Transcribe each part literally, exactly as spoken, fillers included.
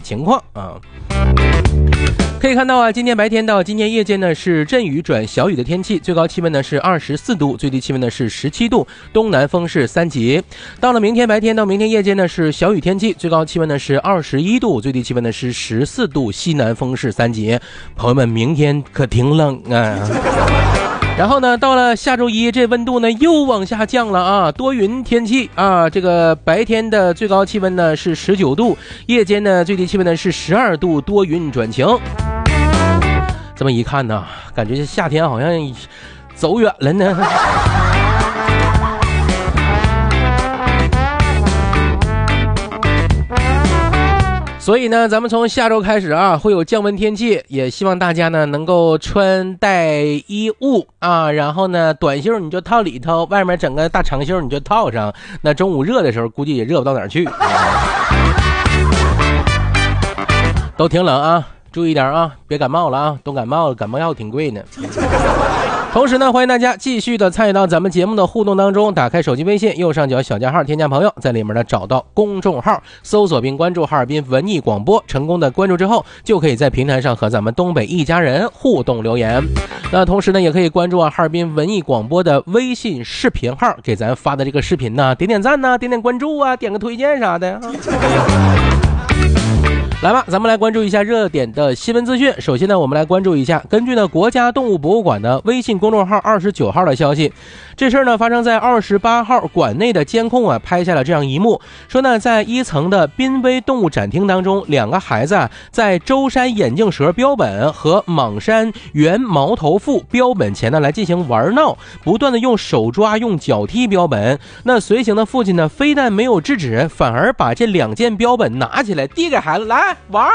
情况啊。可以看到啊，今天白天到今天夜间呢是阵雨转小雨的天气，最高气温呢是二十四度，最低气温呢是十七度，东南风是三级。到了明天白天到明天夜间呢是小雨天气，最高气温呢是二十一度，最低气温呢是十四度，西南风是三级。朋友们，明天可挺冷啊。然后呢，到了下周一，这温度呢又往下降了啊，多云天气啊。这个白天的最高气温呢是十九度，夜间呢最低气温呢是十二度，多云转晴。这么一看呢，感觉夏天好像走远了呢。所以呢，咱们从下周开始啊，会有降温天气，也希望大家呢能够穿带衣物啊，然后呢，短袖你就套里头，外面整个大长袖你就套上。那中午热的时候，估计也热不到哪儿去，都挺冷啊，注意点啊，别感冒了啊，冻感冒了，感冒药挺贵呢。同时呢，欢迎大家继续的参与到咱们节目的互动当中，打开手机微信右上角小加号添加朋友，在里面呢找到公众号，搜索并关注哈尔滨文艺广播，成功的关注之后，就可以在平台上和咱们东北一家人互动留言。那同时呢，也可以关注啊哈尔滨文艺广播的微信视频号，给咱发的这个视频呢点点赞呢，点点关注啊，点个推荐啥的。来吧，咱们来关注一下热点的新闻资讯。首先呢，我们来关注一下，根据呢国家动物博物馆的微信公众号二十九号的消息，这事儿呢发生在二十八号，馆内的监控啊拍下了这样一幕，说呢在一层的濒危动物展厅当中，两个孩子啊在舟山眼镜蛇标本和莽山原毛头腹标本前呢来进行玩闹，不断的用手抓用脚踢标本。那随行的父亲呢非但没有制止，反而把这两件标本拿起来递给孩子，来玩。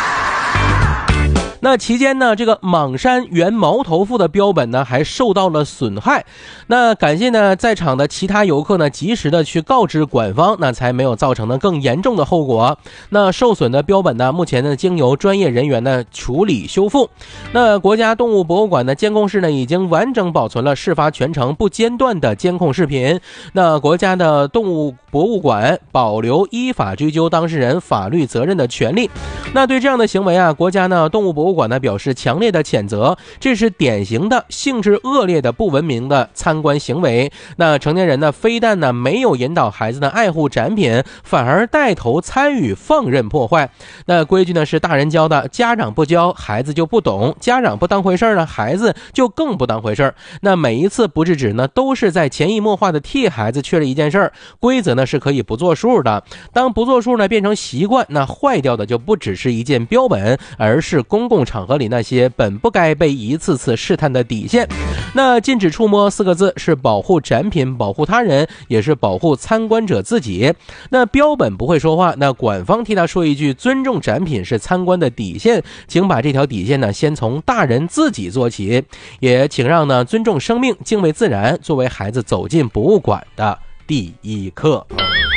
那期间呢，这个莽山原毛头腹的标本呢还受到了损害。那感谢呢在场的其他游客呢及时的去告知馆方，那才没有造成呢更严重的后果。那受损的标本呢目前呢经由专业人员呢处理修复。那国家动物博物馆的监控室呢已经完整保存了事发全程不间断的监控视频。那国家的动物博物馆保留依法追究当事人法律责任的权利。那对这样的行为啊，国家呢动物博物馆呢表示强烈的谴责，这是典型的性质恶劣的不文明的参观行为。那成年人呢非但呢没有引导孩子呢爱护展品，反而带头参与放任破坏。那规矩呢是大人教的，家长不教孩子就不懂，家长不当回事呢孩子就更不当回事。那每一次不制止呢都是在潜移默化的替孩子确认一件事儿，规则呢是可以不作数的，当不作数呢变成习惯，那坏掉的就不只是一件标本，而是公共场合里那些本不该被一次次试探的底线。那禁止触摸四个字是保护展品，保护他人，也是保护参观者自己。那标本不会说话，那馆方替他说一句，尊重展品是参观的底线，请把这条底线呢先从大人自己做起，也请让呢尊重生命，敬畏自然作为孩子走进博物馆的第一课。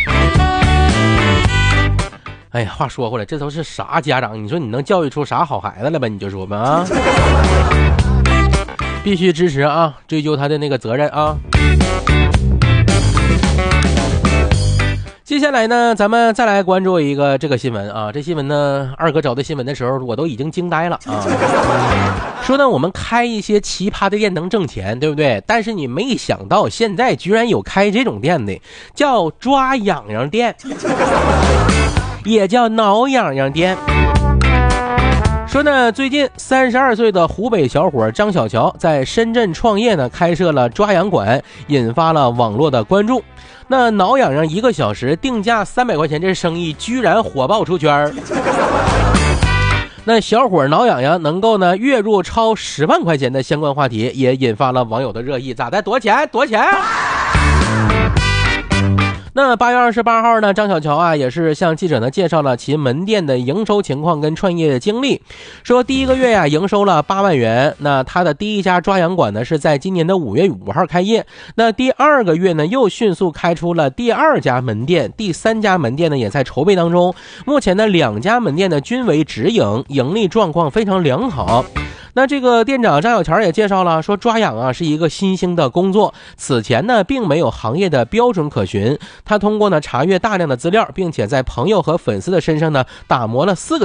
哎呀，话说回来，这都是啥家长？你说你能教育出啥好孩子来吧？你就说吧啊！必须支持啊，追究他的那个责任啊！接下来呢，咱们再来关注一个这个新闻啊。这新闻呢，二哥找的新闻的时候，我都已经惊呆了啊！说呢，我们开一些奇葩的店能挣钱，对不对？但是你没想到，现在居然有开这种店的，叫抓痒痒店。也叫挠痒痒店。说呢，最近三十二岁的湖北小伙张小乔在深圳创业呢，开设了抓痒馆，引发了网络的关注。那挠痒痒一个小时定价三百块钱，这生意居然火爆出圈。那小伙挠痒痒能够呢月入超十万块钱的相关话题，也引发了网友的热议。咋的？多少钱？多少钱？那八月二十八号呢，张小乔啊也是向记者呢介绍了其门店的营收情况跟创业经历，说第一个月呀营收了八万元。那他的第一家抓痒馆呢是在今年的五月五号开业，那第二个月呢又迅速开出了第二家门店，第三家门店呢也在筹备当中。目前呢两家门店呢均为直营，盈利状况非常良好。那这个店长张小乔也介绍了，说抓痒啊是一个新兴的工作，此前呢并没有行业的标准可循。他通过呢查阅大量的资料，并且在朋友和粉丝的身上呢打磨了四个